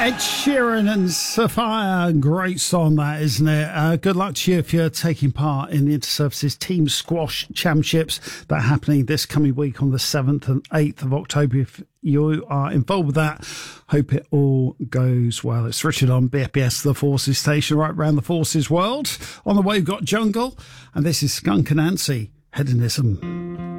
Ed Sheeran and Sophia, great song that, isn't it? Good luck to you if you're taking part in the Interservices Team Squash Championships that are happening this coming week on the 7th and 8th of October. If you are involved with that, hope it all goes well. It's Richard on BFBS, the Forces Station, right around the Forces world. On the way, we've got Jungle, and this is Skunk Anansie, Hedonism.